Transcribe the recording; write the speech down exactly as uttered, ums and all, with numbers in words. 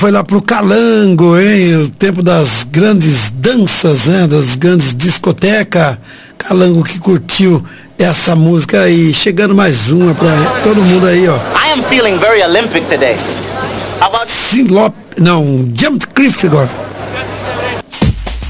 Foi lá pro Calango, hein? O tempo das grandes danças, né? Das grandes discotecas. Calango que curtiu essa música aí. Chegando mais uma pra todo mundo aí, ó. I am feeling very Olympic today. How about Sinlop, não, Jump Cliff agora.